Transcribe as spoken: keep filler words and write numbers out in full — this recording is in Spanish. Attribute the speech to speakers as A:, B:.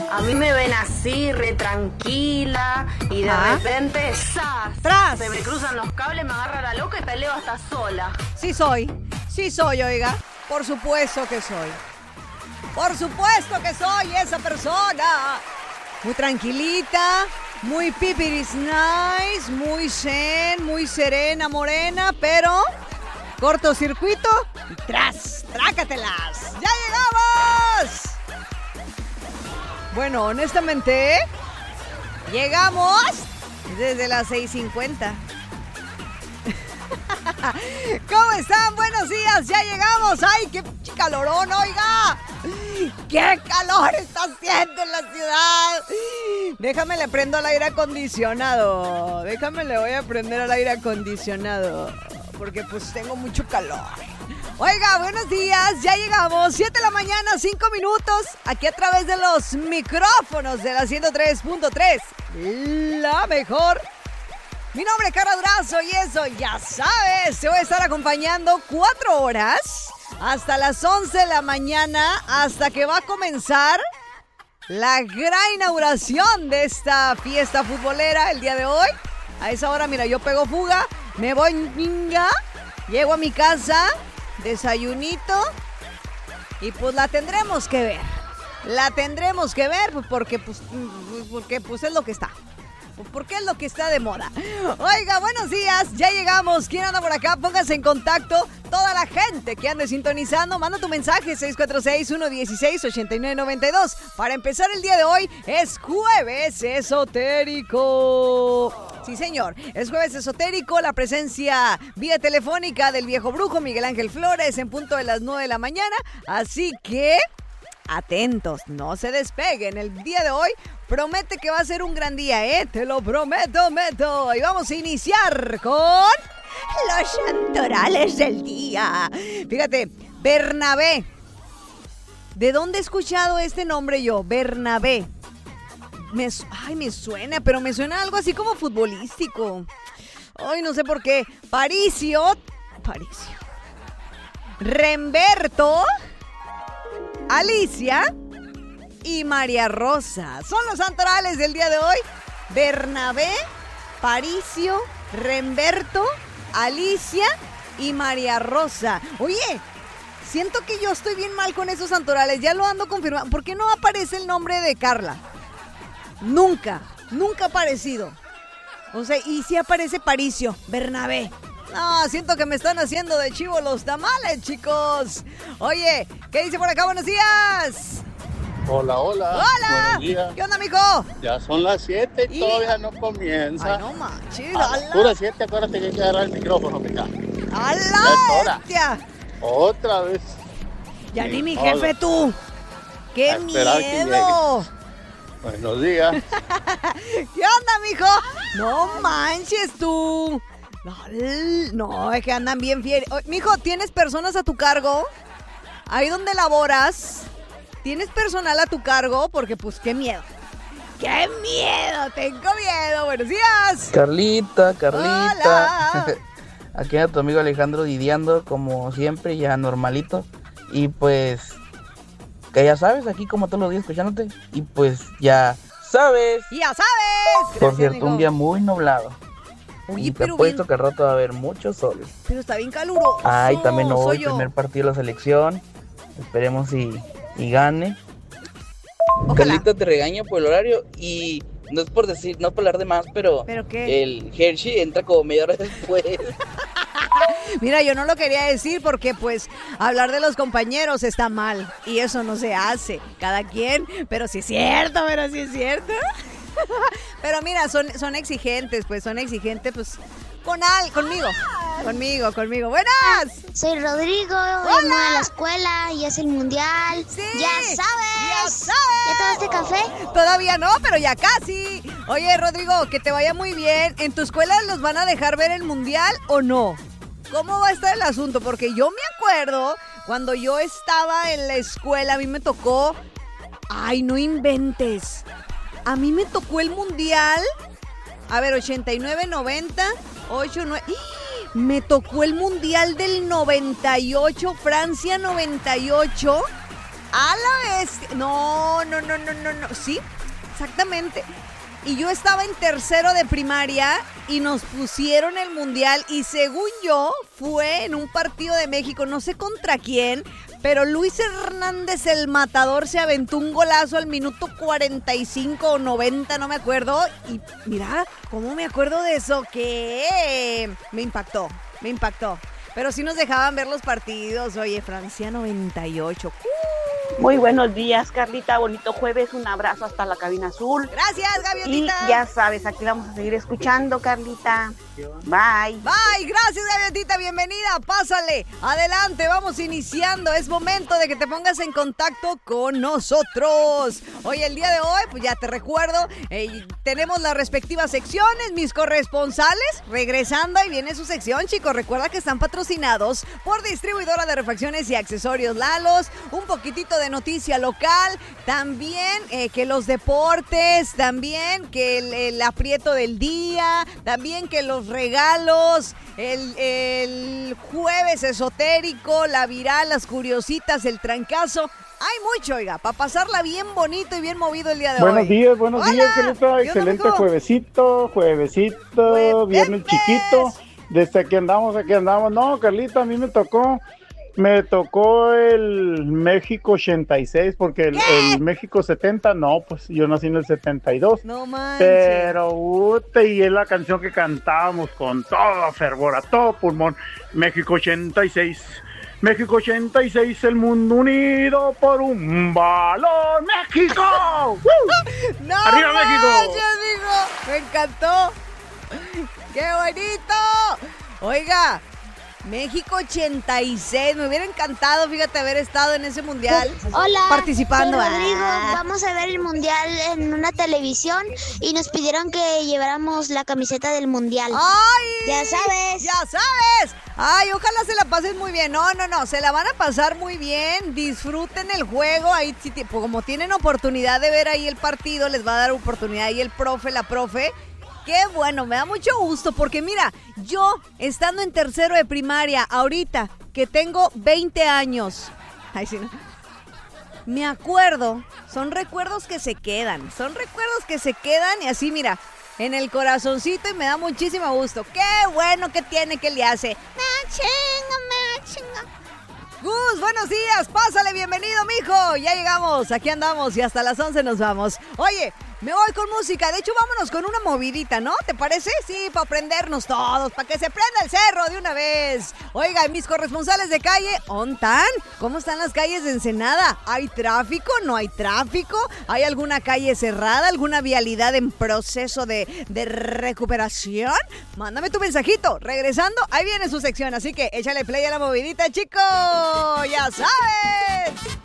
A: A mí me ven así, re tranquila, y de
B: ¿Ah?
A: repente, ¡zas!
B: ¡Tras!
A: Se me cruzan los cables, me agarra la loca y peleo hasta sola.
B: Sí soy, sí soy, oiga. Por supuesto que soy. Por supuesto que soy esa persona. Muy tranquilita, muy pipiris nice, muy zen, muy serena, morena, pero cortocircuito y tras, trácatelas. ¡Ya llegamos! Bueno, honestamente, llegamos desde las seis cincuenta. ¿Cómo están? Buenos días, ya llegamos. ¡Ay, qué calorón, oiga! ¡Qué calor está haciendo en la ciudad! Déjame le prendo al aire acondicionado. Déjame le voy a prender al aire acondicionado. Porque pues tengo mucho calor. Oiga, buenos días, ya llegamos, siete de la mañana, cinco minutos, aquí a través de los micrófonos de la ciento tres punto tres, la mejor. Mi nombre es Carla Durazo y eso ya sabes, te voy a estar acompañando cuatro horas hasta las once de la mañana, hasta que va a comenzar la gran inauguración de esta fiesta futbolera el día de hoy. A esa hora, mira, yo pego fuga, me voy ñinga, llego a mi casa, desayunito y pues la tendremos que ver. La tendremos que ver porque pues, porque, pues es lo que está. Porque es lo que está de moda. Oiga, buenos días, ya llegamos. ¿Quién anda por acá? Pónganse en contacto. Toda la gente que ande sintonizando, manda tu mensaje seis cuatro seis, uno uno seis, ocho nueve nueve dos. Para empezar el día de hoy, es jueves esotérico. Sí, señor, es jueves esotérico, la presencia vía telefónica del viejo brujo Miguel Ángel Flores en punto de las nueve de la mañana. Así que atentos, no se despeguen. El día de hoy promete que va a ser un gran día, ¿eh? Te lo prometo, meto. Y vamos a iniciar con los santorales del día. Fíjate, Bernabé. ¿De dónde he escuchado este nombre yo? Bernabé. Me, ay, me suena, pero me suena algo así como futbolístico. Ay, no sé por qué. Paricio. Paricio. Remberto. Alicia y María Rosa. Son los santorales del día de hoy. Bernabé, Paricio, Remberto, Alicia y María Rosa. Oye, siento que yo estoy bien mal con esos santorales. Ya lo ando confirmando. ¿Por qué no aparece el nombre de Carla? Nunca, nunca ha aparecido. O sea, y sí aparece Paricio, Bernabé. No, siento que me están haciendo de chivo los tamales, chicos. Oye, ¿qué dice por acá? Buenos días.
C: Hola, hola.
B: Hola.
C: Buenos días.
B: ¿Qué onda, mijo?
C: Ya son las siete y,
B: Y...
C: todavía no comienza.
B: Ay, no manches.
C: A las puras siete, acuérdate que hay que agarrar el micrófono, pica.
B: ¡A
C: Ya es
B: la
C: hora.
B: bestia!
C: Otra vez.
B: Ya
C: Sí,
B: ni mi
C: hola.
B: jefe, tú. ¡Qué
C: A esperar que
B: miedo!
C: Buenos días.
B: ¿Qué onda, mijo? No manches, tú. No, no, es que andan bien fieros. Mijo, ¿tienes personas a tu cargo? Ahí donde laboras, ¿tienes personal a tu cargo? Porque pues qué miedo. ¡Qué miedo! Tengo miedo. Buenos días.
D: Carlita, Carlita.
B: Hola.
D: Aquí a tu amigo Alejandro didiando como siempre, ya normalito. Y pues, que ya sabes, aquí como todos los días escuchándote. Y pues ya sabes.
B: Ya sabes.
D: Por
B: Gracias,
D: cierto,
B: mijo.
D: un día muy nublado.
B: Oye,
D: Y te
B: pero
D: apuesto
B: bien,
D: que al rato va a haber mucho sol.
B: pero está bien caluroso.
D: Ay, también hoy,
B: soy yo.
D: primer partido de la selección. Esperemos y, y gane.
B: Ojalá.
D: Carlita te regaña por el horario y no es por decir, no por hablar de más, pero,
B: ¿Pero qué?
D: el Hershey entra como media hora después.
B: Mira, yo no lo quería decir porque pues hablar de los compañeros está mal y eso no se hace. Cada quien, pero sí es cierto, pero sí es cierto. Pero mira, son, son exigentes, pues son exigentes, pues con al, conmigo, conmigo, conmigo. ¡Buenas!
E: Soy Rodrigo,
B: Hola.
E: voy a la escuela y es el mundial.
B: Sí,
E: ¡Ya sabes!
B: ¡Ya sabes!
E: ¿Ya tomaste café?
B: Todavía no, pero ya casi. Oye, Rodrigo, que te vaya muy bien. ¿En tu escuela los van a dejar ver el mundial o no? ¿Cómo va a estar el asunto? Porque yo me acuerdo cuando yo estaba en la escuela, a mí me tocó... Ay, no inventes. A mí me tocó el mundial. A ver, ochenta y nueve, noventa, ocho, nueve... ¡ih! Me tocó el mundial del noventa y ocho, Francia noventa y ocho. A la vez. No, no, no, no, no, no. Sí, exactamente. Y yo estaba en tercero de primaria y nos pusieron el mundial y según yo fue en un partido de México, no sé contra quién, pero Luis Hernández el Matador se aventó un golazo al minuto cuarenta y cinco o noventa, no me acuerdo. Y mira, ¿cómo me acuerdo de eso? Que me impactó, me impactó. Pero sí nos dejaban ver los partidos. Oye, Francia noventa y ocho.
F: Muy buenos días, Carlita. Bonito jueves. Un abrazo hasta la cabina azul.
B: Gracias, Gaviotita.
F: Y ya sabes, aquí vamos a seguir escuchando, Carlita. Bye.
B: Bye. Gracias, Gaviotita. Bienvenida. Pásale. Adelante. Vamos iniciando. Es momento de que te pongas en contacto con nosotros. Hoy, el día de hoy, pues ya te recuerdo, eh, tenemos las respectivas secciones. Mis corresponsales regresando. Ahí viene su sección, chicos. Recuerda que están patrocinados por Distribuidora de Refacciones y Accesorios Lalos. Un poquitito de noticia local, también eh, que los deportes, también que el, el aprieto del día, también que los regalos, el, el jueves esotérico, la viral, las curiositas, el trancazo. Hay mucho, oiga, para pasarla bien bonito y bien movido el día de
G: buenos
B: hoy.
G: Días, buenos
B: Hola,
G: días, Carlita. Excelente
B: amigo?
G: juevesito, juevesito,
B: Jueves.
G: viernes chiquito. Desde aquí andamos, aquí andamos. No, Carlita, a mí me tocó... Me tocó el México ochenta y seis, porque el, el México setenta, no, pues yo nací en el setenta y dos.
B: No manches.
G: Pero, ute, y es la canción que cantábamos con todo fervor, a todo pulmón. México ochenta y seis. México ochenta y seis, el mundo unido por un balón. ¡México! ¡Uh!
B: ¡No
G: ¡Arriba, México!
B: manches, amigo! ¡Me encantó! ¡Qué bonito! Oiga, México ochenta y seis, me hubiera encantado, fíjate, haber estado en ese mundial.
E: Hola,
B: participando.
E: soy Rodrigo.
B: Ah.
E: Vamos a ver el mundial en una televisión y nos pidieron que lleváramos la camiseta del mundial.
B: ¡Ay!
E: Ya sabes.
B: ¡Ya sabes! ¡Ay, ojalá se la pasen muy bien! No, no, no, se la van a pasar muy bien. Disfruten el juego. Ahí, si, como tienen oportunidad de ver ahí el partido, les va a dar oportunidad ahí el profe, la profe. Qué bueno, me da mucho gusto porque mira, yo estando en tercero de primaria, ahorita que tengo veinte años, ay, sí, ¿no? Me acuerdo, son recuerdos que se quedan, son recuerdos que se quedan y así mira, en el corazoncito y me da muchísimo gusto. Qué bueno que tiene, que le hace. Me chinga, me chinga. Gus, buenos días, pásale, bienvenido, mijo. Ya llegamos, aquí andamos y hasta las once nos vamos. Oye, me voy con música, de hecho vámonos con una movidita, ¿no? ¿Te parece? Sí, para prendernos todos, para que se prenda el cerro de una vez. Oiga, mis corresponsales de calle, ¿ontan? ¿Cómo están las calles de Ensenada? ¿Hay tráfico? ¿No hay tráfico? ¿Hay alguna calle cerrada? ¿Alguna vialidad en proceso de, de recuperación? Mándame tu mensajito. Regresando, ahí viene su sección, así que échale play a la movidita, chicos. ¡Ya sabes!